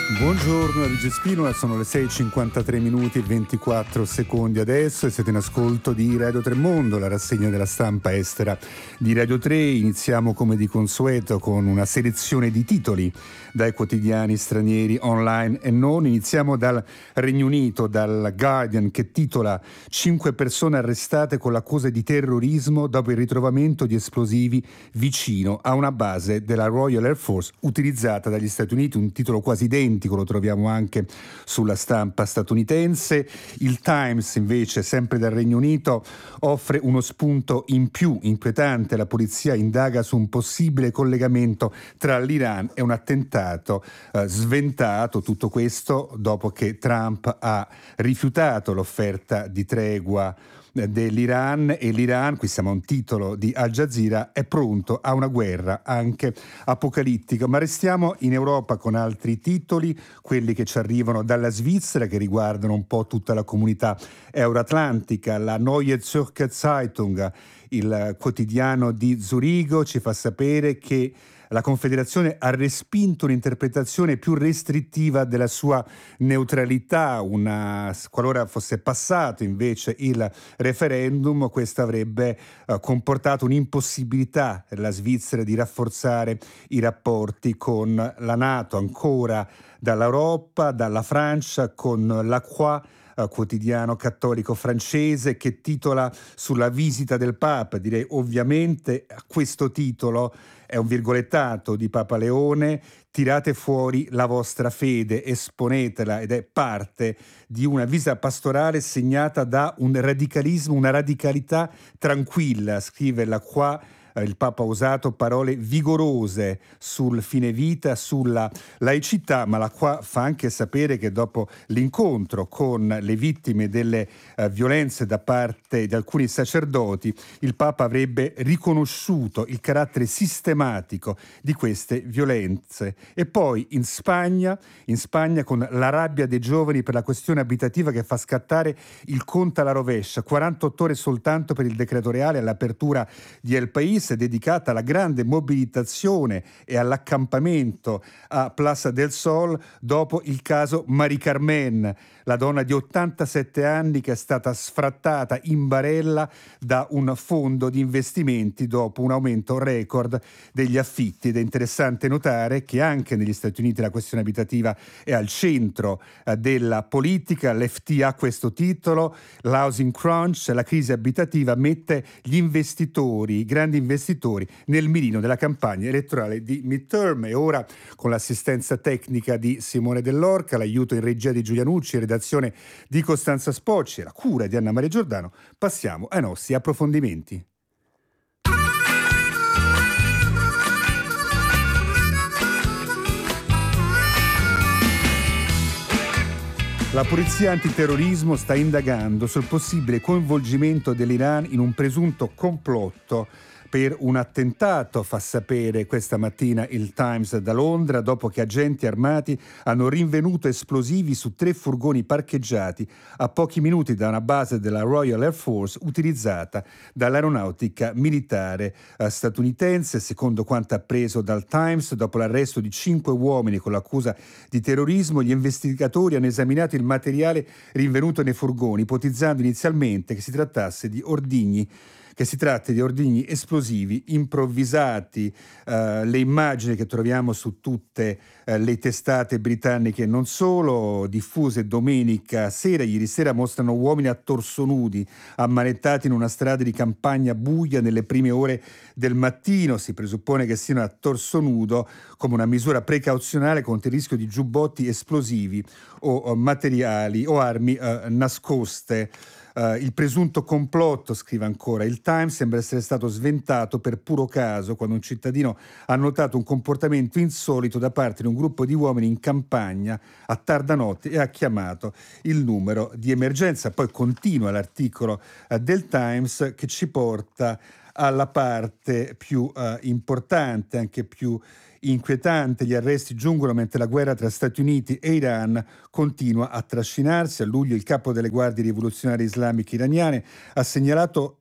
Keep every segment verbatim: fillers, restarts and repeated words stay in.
Buongiorno, Luigi Spinola, sono le sei e cinquantatré minuti e ventiquattro secondi adesso e siete in ascolto di Radio Tremondo, la rassegna della stampa estera di Radio tre. Iniziamo come di consueto con una selezione di titoli dai quotidiani stranieri online e non. Iniziamo dal Regno Unito, dal Guardian, che titola cinque persone arrestate con l'accusa di terrorismo dopo il ritrovamento di esplosivi vicino a una base della Royal Air Force utilizzata dagli Stati Uniti, un titolo quasi identico lo troviamo anche sulla stampa statunitense. Il Times invece, sempre dal Regno Unito, offre uno spunto in più inquietante. La polizia indaga su un possibile collegamento tra l'Iran e un attentato eh, sventato, tutto questo dopo che Trump ha rifiutato l'offerta di tregua dell'Iran e l'Iran, qui siamo a un titolo di Al Jazeera, è pronto a una guerra anche apocalittica. Ma restiamo in Europa con altri titoli, quelli che ci arrivano dalla Svizzera, che riguardano un po' tutta la comunità euroatlantica. La Neue Zürcher Zeitung, il quotidiano di Zurigo, ci fa sapere che la Confederazione ha respinto un'interpretazione più restrittiva della sua neutralità. Una, qualora fosse passato invece il referendum, questo avrebbe eh, comportato un'impossibilità per la Svizzera di rafforzare i rapporti con la NATO. Ancora dall'Europa, dalla Francia, con La Croix, quotidiano cattolico francese, che titola sulla visita del Papa. Direi ovviamente a questo titolo è un virgolettato di Papa Leone: tirate fuori la vostra fede, esponetela, ed è parte di una visita pastorale segnata da un radicalismo, una radicalità tranquilla, scrive La Croix. Il Papa ha usato parole vigorose sul fine vita, sulla laicità, ma la qua fa anche sapere che dopo l'incontro con le vittime delle uh, violenze da parte di alcuni sacerdoti, il Papa avrebbe riconosciuto il carattere sistematico di queste violenze. E poi in Spagna, in Spagna con la rabbia dei giovani per la questione abitativa che fa scattare il conto alla rovescia, quarantotto ore soltanto per il decreto reale all'apertura di El País, dedicata alla grande mobilitazione e all'accampamento a Plaza del Sol dopo il caso Mari Carmen, la donna di ottantasette anni che è stata sfrattata in barella da un fondo di investimenti dopo un aumento record degli affitti. Ed è interessante notare che anche negli Stati Uniti la questione abitativa è al centro eh, della politica. L'F T ha questo titolo: l'housing crunch, la crisi abitativa mette gli investitori, i grandi investitori nel mirino della campagna elettorale di midterm. E ora, con l'assistenza tecnica di Simone Dell'Orca, l'aiuto in regia di Giulianucci, redazione di Costanza Spocci e la cura di Anna Maria Giordano, passiamo ai nostri approfondimenti. La polizia antiterrorismo sta indagando sul possibile coinvolgimento dell'Iran in un presunto complotto per un attentato, fa sapere questa mattina il Times da Londra, dopo che agenti armati hanno rinvenuto esplosivi su tre furgoni parcheggiati a pochi minuti da una base della Royal Air Force utilizzata dall'aeronautica militare eh, statunitense. Secondo quanto appreso dal Times, dopo l'arresto di cinque uomini con l'accusa di terrorismo, gli investigatori hanno esaminato il materiale rinvenuto nei furgoni, ipotizzando inizialmente che si trattasse di ordigni che si tratti di ordigni esplosivi improvvisati. Uh, le immagini che troviamo su tutte uh, le testate britanniche, non solo, diffuse domenica sera, ieri sera, mostrano uomini a torso nudi, ammanettati in una strada di campagna buia nelle prime ore del mattino. Si presuppone che siano a torso nudo come una misura precauzionale contro il rischio di giubbotti esplosivi o, o materiali o armi uh, nascoste. Uh, il presunto complotto, scrive ancora il Times, sembra essere stato sventato per puro caso, quando un cittadino ha notato un comportamento insolito da parte di un gruppo di uomini in campagna a tarda notte e ha chiamato il numero di emergenza. Poi continua l'articolo uh, del Times, che ci porta alla parte più uh, importante, anche più inquietante. Gli arresti giungono mentre la guerra tra Stati Uniti e Iran continua a trascinarsi. A luglio il capo delle guardie rivoluzionarie islamiche iraniane ha segnalato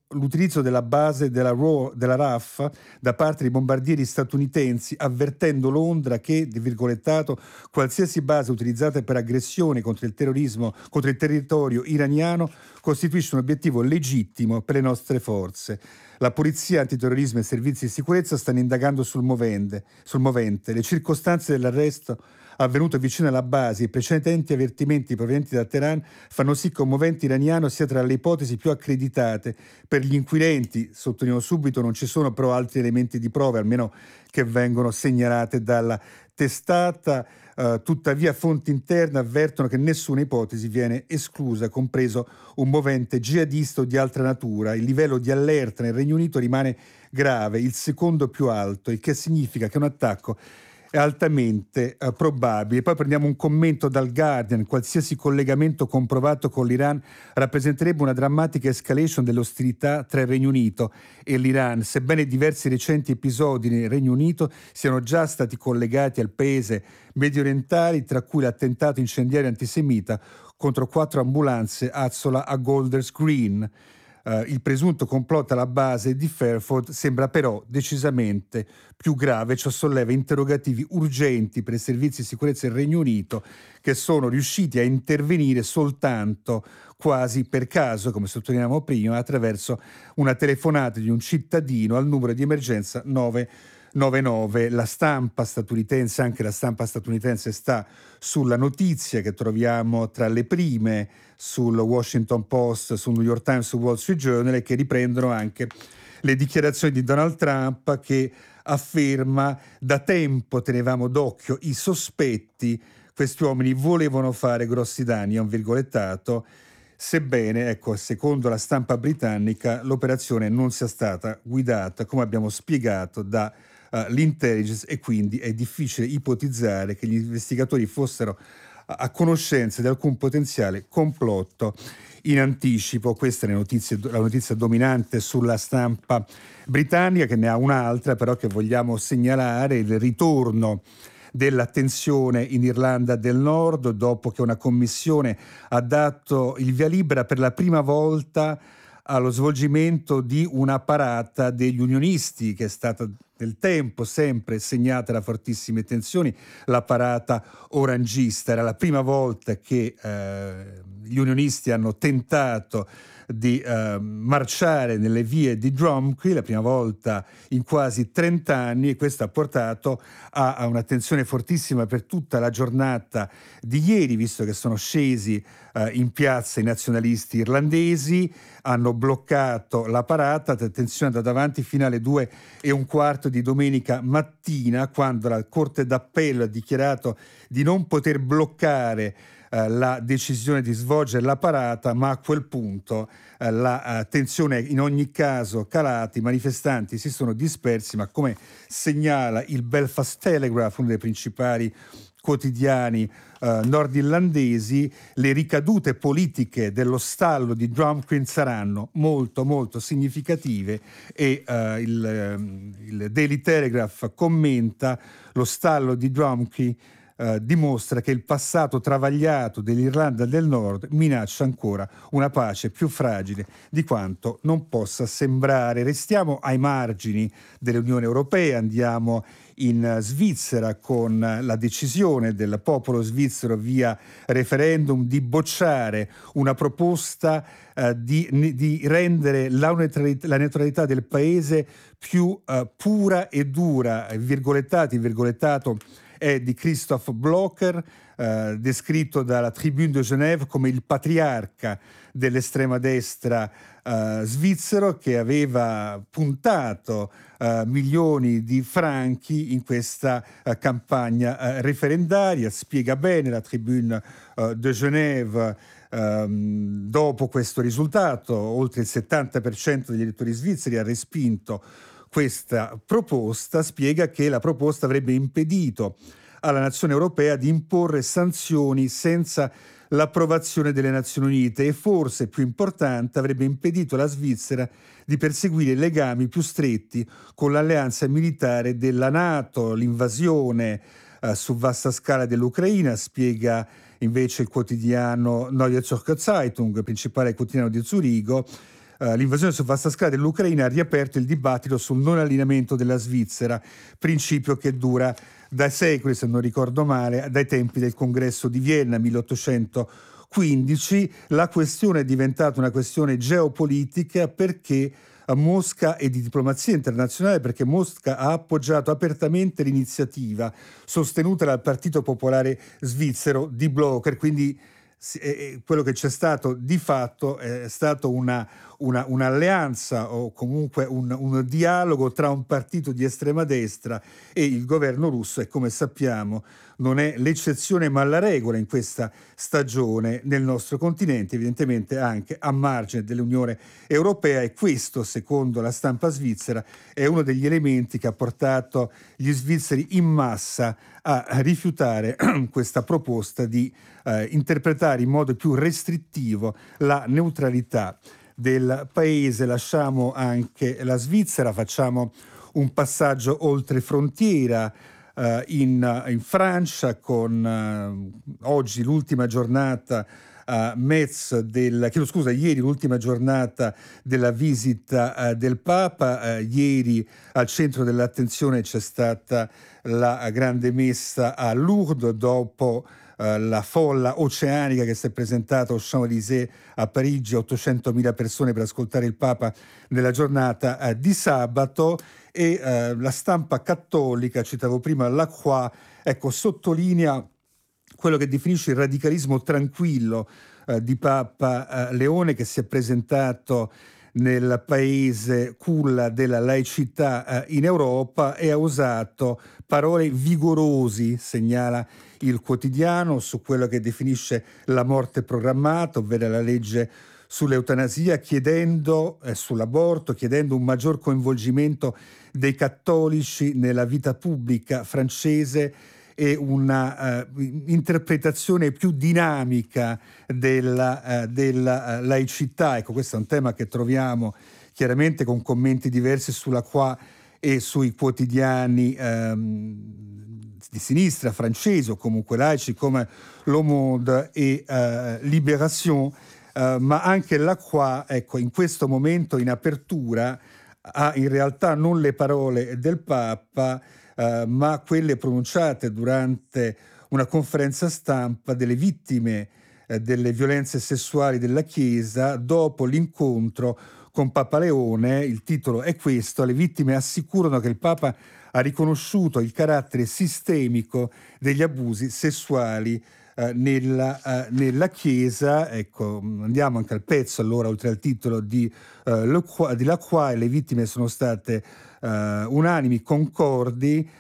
l'utilizzo della base della, R A F, della R A F da parte di bombardieri statunitensi, avvertendo Londra che, di virgolettato, qualsiasi base utilizzata per aggressione contro il terrorismo, contro il territorio iraniano, costituisce un obiettivo legittimo per le nostre forze. La polizia antiterrorismo e i servizi di sicurezza stanno indagando sul movente. Sul movente. Le circostanze dell'arresto avvenuto vicino alla base e i precedenti avvertimenti provenienti da Teheran fanno sì che un movente iraniano sia tra le ipotesi più accreditate. Per gli inquirenti, sottolineo subito, non ci sono però altri elementi di prove, almeno che vengono segnalate dalla testata. Uh, tuttavia fonti interne avvertono che nessuna ipotesi viene esclusa, compreso un movente jihadista o di altra natura. Il livello di allerta nel Regno Unito rimane grave, il secondo più alto, il che significa che un attacco è altamente uh, probabile. Poi prendiamo un commento dal Guardian: qualsiasi collegamento comprovato con l'Iran rappresenterebbe una drammatica escalation delle ostilità tra il Regno Unito e l'Iran, sebbene diversi recenti episodi nel Regno Unito siano già stati collegati al paese mediorientale, tra cui l'attentato incendiario antisemita contro quattro ambulanze Azzola a Golders Green. Uh, il presunto complotto alla base di Fairford sembra però decisamente più grave. Ciò solleva interrogativi urgenti per i servizi di sicurezza del Regno Unito, che sono riusciti a intervenire soltanto quasi per caso, come sottolineiamo prima, attraverso una telefonata di un cittadino al numero di emergenza nove nove nove. La stampa statunitense, anche la stampa statunitense sta sulla notizia che troviamo tra le prime sul Washington Post, sul New York Times, sul Wall Street Journal, e che riprendono anche le dichiarazioni di Donald Trump, che afferma: da tempo tenevamo d'occhio i sospetti, questi uomini volevano fare grossi danni, è un virgolettato, sebbene, ecco, secondo la stampa britannica, l'operazione non sia stata guidata, come abbiamo spiegato, da uh, l'intelligence, e quindi è difficile ipotizzare che gli investigatori fossero a conoscenza di alcun potenziale complotto in anticipo. Questa è la notizia, la notizia dominante sulla stampa britannica, che ne ha un'altra però che vogliamo segnalare: il ritorno della tensione in Irlanda del Nord, dopo che una commissione ha dato il via libera per la prima volta allo svolgimento di una parata degli unionisti, che è stata nel tempo sempre segnata da fortissime tensioni. La parata orangista era la prima volta che eh, gli unionisti hanno tentato di eh, marciare nelle vie di Drumcree, la prima volta in quasi trenta anni, e questo ha portato a, a una tensione fortissima per tutta la giornata di ieri, visto che sono scesi eh, in piazza i nazionalisti irlandesi, hanno bloccato la parata. La tensione è andata avanti fino alle due e un quarto di domenica mattina, quando la Corte d'Appello ha dichiarato di non poter bloccare la decisione di svolgere la parata, ma a quel punto eh, la uh, tensione in ogni caso calata, i manifestanti si sono dispersi, ma come segnala il Belfast Telegraph, uno dei principali quotidiani uh, nordirlandesi, le ricadute politiche dello stallo di Drumcree saranno molto molto significative, e uh, il, il Daily Telegraph commenta: lo stallo di Drumcree Uh, dimostra che il passato travagliato dell'Irlanda del Nord minaccia ancora una pace più fragile di quanto non possa sembrare. Restiamo ai margini dell'Unione Europea, andiamo in Svizzera con la decisione del popolo svizzero via referendum di bocciare una proposta uh, di, di rendere la neutralità, la neutralità del paese più uh, pura e dura. Virgolettati, virgolettato è di Christoph Blocher, eh, descritto dalla Tribune de Genève come il patriarca dell'estrema destra eh, svizzero, che aveva puntato eh, milioni di franchi in questa eh, campagna eh, referendaria. Spiega bene la Tribune eh, de Genève. Um, dopo questo risultato, oltre il settanta per cento degli elettori svizzeri ha respinto questa proposta. Spiega che la proposta avrebbe impedito alla nazione europea di imporre sanzioni senza l'approvazione delle Nazioni Unite, e forse più importante, avrebbe impedito alla Svizzera di perseguire legami più stretti con l'alleanza militare della NATO. L'invasione eh, su vasta scala dell'Ucraina, spiega invece il quotidiano Neue Zürcher Zeitung, principale quotidiano di Zurigo, Uh, l'invasione su vasta scala dell'Ucraina ha riaperto il dibattito sul non allineamento della Svizzera, principio che dura da secoli, se non ricordo male, dai tempi del congresso di Vienna milleottocentoquindici. La questione è diventata una questione geopolitica perché a Mosca e di diplomazia internazionale, perché Mosca ha appoggiato apertamente l'iniziativa sostenuta dal Partito Popolare Svizzero di Blocher, quindi eh, quello che c'è stato di fatto è stato una, una, un'alleanza o comunque un, un dialogo tra un partito di estrema destra e il governo russo, e come sappiamo non è l'eccezione ma la regola in questa stagione nel nostro continente, evidentemente anche a margine dell'Unione Europea, e questo, secondo la stampa svizzera, è uno degli elementi che ha portato gli svizzeri in massa a rifiutare questa proposta di eh, interpretare in modo più restrittivo la neutralità del paese. Lasciamo anche la Svizzera, facciamo un passaggio oltre frontiera uh, in, in Francia con uh, oggi l'ultima giornata a Metz del, chiedo scusa, ieri l'ultima giornata della visita uh, del Papa. Uh, ieri al centro dell'attenzione c'è stata la grande messa a Lourdes dopo Uh, la folla oceanica che si è presentata aux Champs-Élysées a Parigi, ottocentomila persone per ascoltare il Papa nella giornata uh, di sabato. E uh, la stampa cattolica, citavo prima La Croix, ecco, sottolinea quello che definisce il radicalismo tranquillo uh, di Papa uh, Leone, che si è presentato nel paese culla della laicità uh, in Europa e ha usato parole vigorosi, segnala il quotidiano, su quello che definisce la morte programmata, ovvero la legge sull'eutanasia, chiedendo eh, sull'aborto, chiedendo un maggior coinvolgimento dei cattolici nella vita pubblica francese e una uh, interpretazione più dinamica della, uh, della uh, laicità. Ecco, questo è un tema che troviamo chiaramente con commenti diversi sulla qua e sui quotidiani um, di sinistra francesi o comunque laici come Le Monde e uh, Libération, uh, ma anche La Croix, ecco, in questo momento in apertura ha in realtà non le parole del Papa, uh, ma quelle pronunciate durante una conferenza stampa delle vittime uh, delle violenze sessuali della Chiesa dopo l'incontro con Papa Leone. Il titolo è questo: le vittime assicurano che il Papa ha riconosciuto il carattere sistemico degli abusi sessuali eh, nella, eh, nella Chiesa. Ecco, andiamo anche al pezzo allora, oltre al titolo di, eh, Le, di La Croix. Le vittime sono state eh, unanimi, concordi.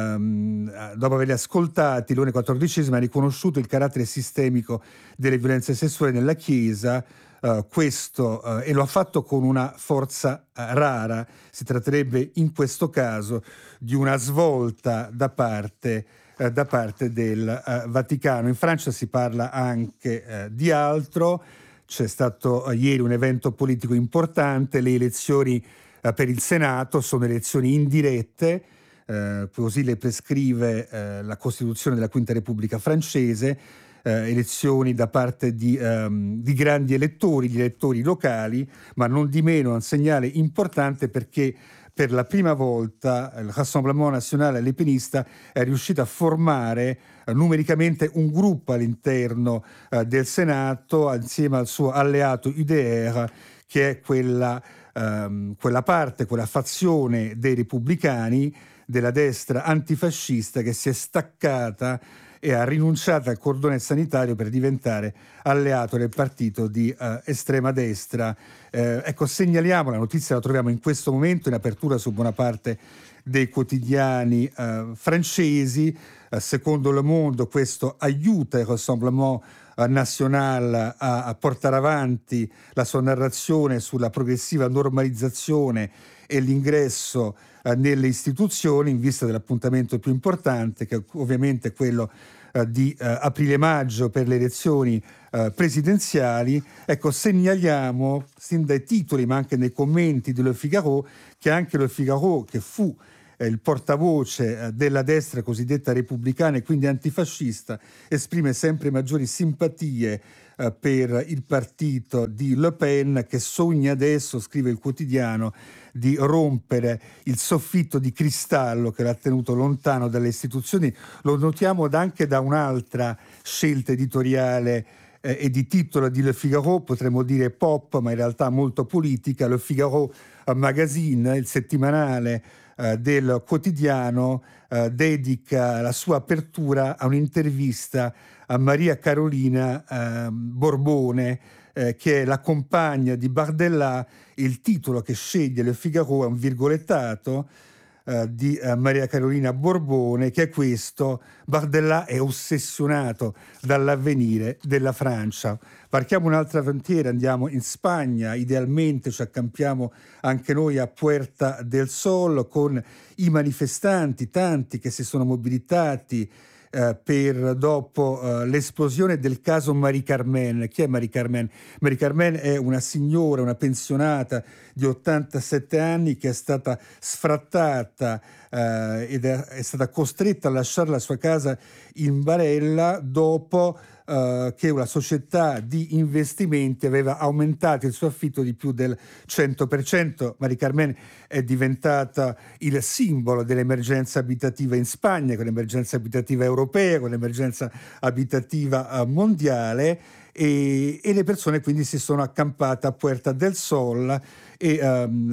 Um, dopo averli ascoltati, Leone quattordicesimo ha riconosciuto il carattere sistemico delle violenze sessuali nella Chiesa. Uh, questo uh, e lo ha fatto con una forza uh, rara. Si tratterebbe in questo caso di una svolta da parte, uh, da parte del uh, Vaticano. In Francia si parla anche uh, di altro. C'è stato uh, ieri un evento politico importante, le elezioni uh, per il Senato sono elezioni indirette, uh, così le prescrive uh, la Costituzione della Quinta Repubblica francese. Eh, elezioni da parte di, um, di grandi elettori, di elettori locali, ma non di meno un segnale importante perché per la prima volta il Rassemblement National Lepenista è riuscito a formare eh, numericamente un gruppo all'interno eh, del Senato insieme al suo alleato U D R, che è quella, um, quella parte, quella fazione dei repubblicani della destra antifascista che si è staccata e ha rinunciato al cordone sanitario per diventare alleato del partito di uh, estrema destra. Eh, ecco, segnaliamo, la notizia la troviamo in questo momento in apertura su buona parte dei quotidiani uh, francesi. Uh, secondo Le Monde questo aiuta il Rassemblement National a, a portare avanti la sua narrazione sulla progressiva normalizzazione e l'ingresso eh, nelle istituzioni in vista dell'appuntamento più importante, che ovviamente è quello eh, di eh, aprile-maggio per le elezioni eh, presidenziali. Ecco, segnaliamo sin dai titoli ma anche nei commenti di Le Figaro che anche Le Figaro, che fu eh, il portavoce eh, della destra cosiddetta repubblicana e quindi antifascista, esprime sempre maggiori simpatie eh, per il partito di Le Pen, che sogna adesso, scrive il quotidiano, di rompere il soffitto di cristallo che l'ha tenuto lontano dalle istituzioni. Lo notiamo anche da un'altra scelta editoriale eh, e di titolo di Le Figaro, potremmo dire pop, ma in realtà molto politica. Le Figaro Magazine, il settimanale eh, del quotidiano, eh, dedica la sua apertura a un'intervista a Maria Carolina eh, Borbone, eh, che è la compagna di Bardella. Il titolo che sceglie Le Figaro è un virgolettato eh, di eh, Maria Carolina Borbone, che è questo: Bardella è ossessionato dall'avvenire della Francia. Varchiamo un'altra frontiera, andiamo in Spagna, idealmente ci accampiamo anche noi a Puerta del Sol con i manifestanti, tanti che si sono mobilitati Eh, per dopo eh, l'esplosione del caso Marie Carmen. Chi è Marie Carmen? Marie Carmen è una signora, una pensionata di ottantasette anni che è stata sfrattata eh, ed è, è stata costretta a lasciare la sua casa in barella dopo Uh, che una società di investimenti aveva aumentato il suo affitto di più del cento per cento. Marie Carmen è diventata il simbolo dell'emergenza abitativa in Spagna, con l'emergenza abitativa europea, con l'emergenza abitativa uh, mondiale, e, e le persone quindi si sono accampate a Puerta del Sol e um,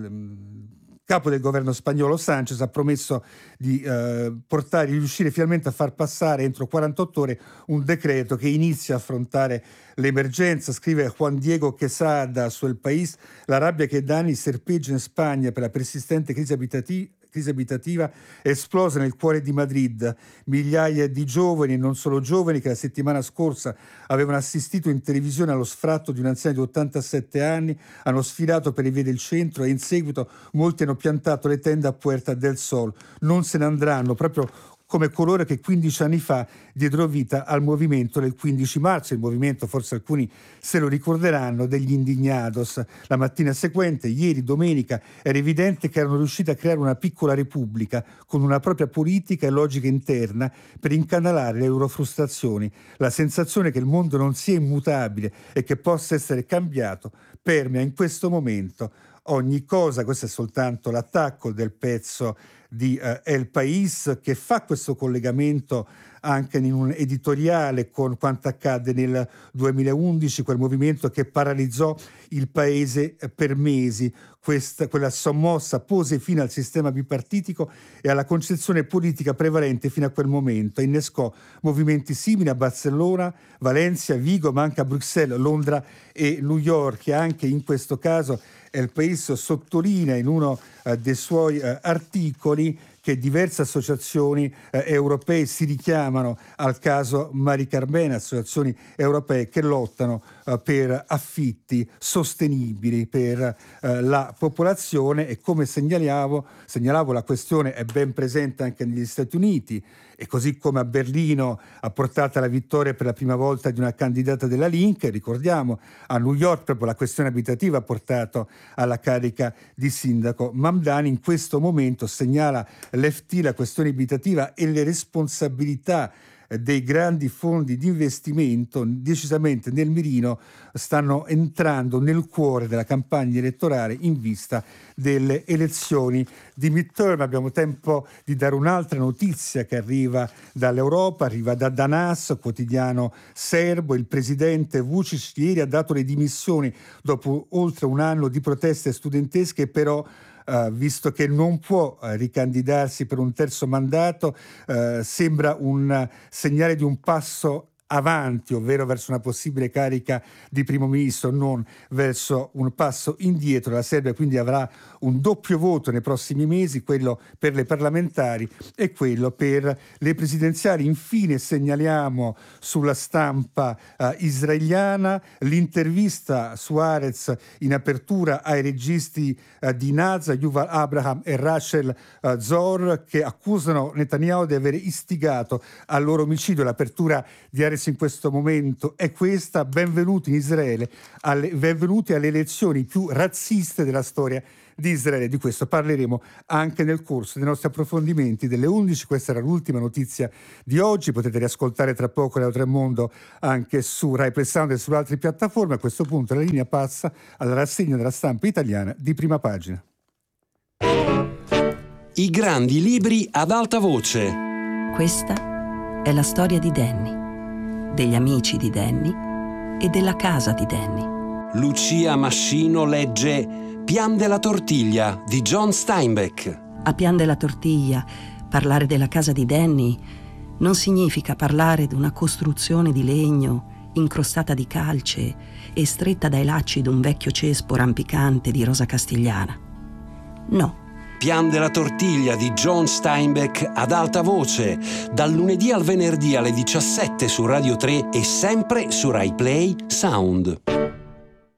il, capo del governo spagnolo Sánchez ha promesso di eh, portare, di riuscire finalmente a far passare entro quarantotto ore un decreto che inizia a affrontare l'emergenza. Scrive Juan Diego Quesada su El País: la rabbia che da anni serpeggia in Spagna per la persistente crisi abitativa crisi abitativa è esplosa nel cuore di Madrid. Migliaia di giovani, e non solo giovani, che la settimana scorsa avevano assistito in televisione allo sfratto di un anziano di ottantasette anni, hanno sfilato per le vie del centro e in seguito molti hanno piantato le tende a Puerta del Sol. Non se ne andranno, proprio come coloro che quindici anni fa diedero vita al movimento del quindici marzo, il movimento, forse alcuni se lo ricorderanno, degli Indignados. La mattina seguente, ieri domenica, era evidente che erano riusciti a creare una piccola repubblica con una propria politica e logica interna per incanalare le loro frustrazioni. La sensazione che il mondo non sia immutabile e che possa essere cambiato permea in questo momento ogni cosa. Questo è soltanto l'attacco del pezzo di uh, El País, che fa questo collegamento anche in un editoriale con quanto accadde nel duemilaundici, quel movimento che paralizzò il paese per mesi. Questa, quella sommossa pose fine al sistema bipartitico e alla concezione politica prevalente fino a quel momento. Innescò movimenti simili a Barcellona, Valencia, Vigo, ma anche a Bruxelles, Londra e New York. E anche in questo caso El País sottolinea in uno uh, dei suoi uh, articoli che diverse associazioni eh, europee si richiamano al caso Marie Carmen, associazioni europee che lottano eh, per affitti sostenibili per eh, la popolazione. E come segnalavo, segnalavo, la questione è ben presente anche negli Stati Uniti, e così come a Berlino ha portato alla vittoria per la prima volta di una candidata della Linke, ricordiamo, a New York proprio la questione abitativa ha portato alla carica di sindaco Mamdani. In questo momento, segnala l'F T, la questione abitativa e le responsabilità dei grandi fondi di investimento decisamente nel mirino stanno entrando nel cuore della campagna elettorale in vista delle elezioni di midterm. Abbiamo tempo di dare un'altra notizia che arriva dall'Europa, arriva da Danas, quotidiano serbo. Il presidente Vučić ieri ha dato le dimissioni dopo oltre un anno di proteste studentesche, però Uh, visto che non può uh, ricandidarsi per un terzo mandato, uh, sembra un uh, segnale di un passo avanti, ovvero verso una possibile carica di primo ministro, non verso un passo indietro. La Serbia quindi avrà un doppio voto nei prossimi mesi, quello per le parlamentari e quello per le presidenziali. Infine segnaliamo sulla stampa eh, israeliana l'intervista su Haaretz in apertura ai registi eh, di Naza, Yuval Abraham e Rachel eh, Zor, che accusano Netanyahu di aver istigato al loro omicidio. L'apertura di Haaretz l'analisi in questo momento è questa. Benvenuti in Israele, alle, benvenuti alle elezioni più razziste della storia di Israele. Di questo parleremo anche nel corso dei nostri approfondimenti delle undici. Questa era l'ultima notizia di oggi. Potete riascoltare tra poco Radio Tre Mondo anche su Rai Play Sound e sulle altre piattaforme. A questo punto la linea passa alla rassegna della stampa italiana di Prima Pagina. I grandi libri ad alta voce. Questa è la storia di Danny, degli amici di Danny e della casa di Danny. Lucia Mascino legge Pian della tortiglia di John Steinbeck. A Pian della tortiglia, parlare della casa di Danny non significa parlare di una costruzione di legno incrostata di calce e stretta dai lacci d'un vecchio cespo rampicante di rosa castigliana. No. Pian della tortiglia di John Steinbeck ad alta voce, dal lunedì al venerdì alle diciassette su Radio tre e sempre su Rai Play Sound.